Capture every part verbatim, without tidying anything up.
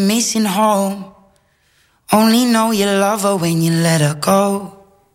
Missing home. Only know you love her when you let her go.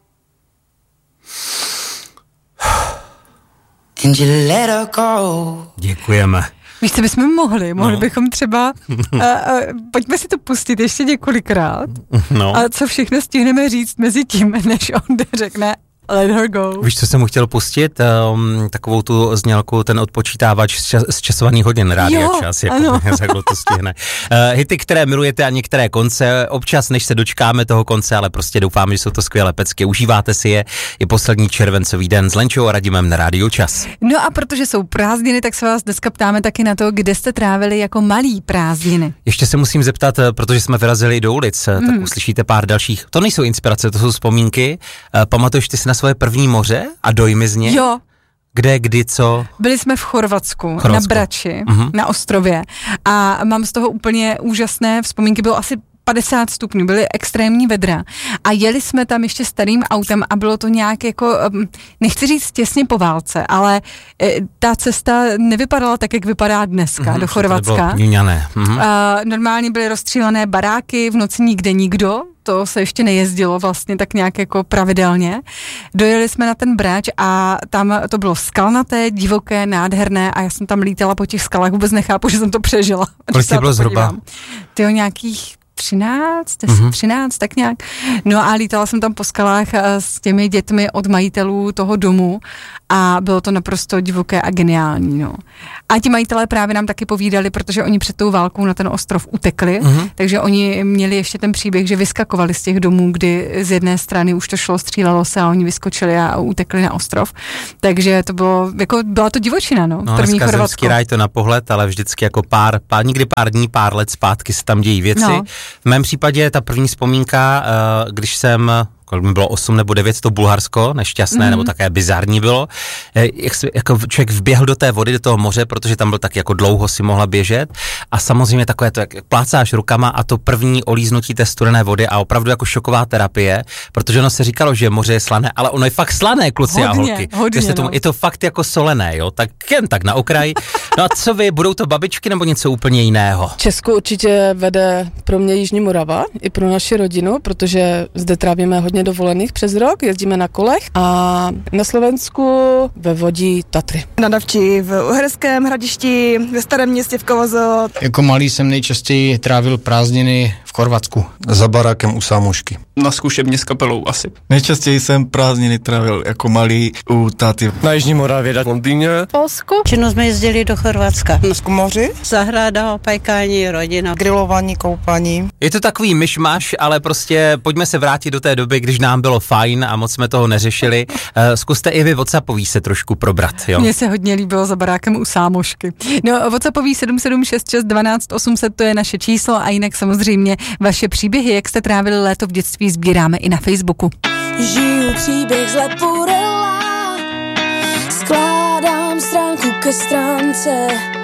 And you let her go. Děkujeme. Víš, co bychom mohli? Mohli no. bychom třeba, uh, uh, pojďme si to pustit ještě několikrát. No. A co všechno stihneme říct mezi tím, než on řekne let her go. Víš, co jsem mu chtěl pustit? Um, takovou tu znělku, ten odpočítávač z, čas, z časovaných hodin Rádia jo, Čas, jako takhle to stihne. Uh, hity, které milujete a některé konce, občas než se dočkáme toho konce, ale prostě doufám, že jsou to skvělé pecky, užíváte si je, je poslední červencový den s Lenčou a Radimem na Rádiu Čas. No a protože jsou prázdniny, tak se vás dneska ptáme taky na to, kde jste trávili jako malý prázdniny. Ještě se musím zeptat, protože jsme vyrazili do ulic, hmm. tak uslyšíte pár dalších, to nejsou inspirace, to jsou vzpomínky. Uh, pamatuješ ty si na svoje první moře a dojmy z něj? Jo. Kde, kdy, co? Byli jsme v Chorvatsku, Chorvatsku. na Brači, uh-huh. na ostrově a mám z toho úplně úžasné vzpomínky, bylo asi padesát stupňů, byly extrémní vedra a jeli jsme tam ještě starým autem a bylo to nějak jako, nechci říct těsně po válce, ale ta cesta nevypadala tak, jak vypadá dneska mm-hmm, do Chorvatska. To bylo mm-hmm. a normálně byly rozstřílené baráky, v noci nikde nikdo, to se ještě nejezdilo vlastně tak nějak jako pravidelně. Dojeli jsme na ten Brač a tam to bylo skalnaté, divoké, nádherné a já jsem tam lítala po těch skalách, vůbec nechápu, že jsem to přežila. Kolik jsi bylo zhruba? Tyjo, nějakých třináct, deset, mm-hmm. třináct, tak nějak. No a lítala jsem tam po skalách s těmi dětmi od majitelů toho domu a bylo to naprosto divoké a geniální, no. A ti majitelé právě nám taky povídali, protože oni před tou válkou na ten ostrov utekli, mm-hmm. takže oni měli ještě ten příběh, že vyskakovali z těch domů, kdy z jedné strany už to šlo, střílelo se a oni vyskočili a utekli na ostrov. Takže to bylo, jako byla to divočina, no, no první Chorvatsko. Zemský ráj to na pohled, ale vždycky jako pár, pár, nikdy pár dní, pár let zpátky se tam dějí věci. No. V mém případě ta první vzpomínka, když jsem, kolik mi bylo osm nebo devět, to Bulharsko, nešťastné, mm. nebo také bizarní bylo, jak se, jako člověk vběhl do té vody, do toho moře, protože tam byl tak jako dlouho si mohla běžet a samozřejmě takové to, jak plácáš rukama a to první olíznutí té studené vody a opravdu jako šoková terapie, protože ono se říkalo, že moře je slané, ale ono je fakt slané, kluci hodně, a holky. Hodně, tomu, no. Je to fakt jako solené, jo, tak jen tak na okraji. No a co vy, budou to babičky nebo něco úplně jiného? Česku určitě vede pro mě Jižní Morava i pro naši rodinu, protože zde trávíme hodně dovolených přes rok, jezdíme na kolech a na Slovensku ve Vodí Tatry. Na Davči v Uherském Hradišti, ve Starém Městě v Kovozo. Jako malý jsem nejčastěji trávil prázdniny v Chorvatsku. Za barákem u Sámošky. Na zkušebně s kapelou asi. Nejčastěji jsem prázdniny trávil jako malý u táty. Na Jižní Moravě, v Londýně. V Polsku. Činu jsme jezdili do Chorvatska. Na moři. Zahrada, opajkání, rodina. Grilování, koupání. Je to takový myšmaš, ale prostě pojďme se vrátit do té doby, když nám bylo fajn a moc jsme toho neřešili. Zkuste i vy WhatsAppový se trošku probrat, jo? Mně se hodně líbilo za barákem u Sámošky. No, WhatsAppový sedm sedm šest šest dvanáct osm set, to je naše číslo a jinak samozřejmě vaše příběhy, jak jste trávili léto v dětství, sbíráme i na Facebooku. Žiju příběh z Lepurela, skládám stránku ke stránce.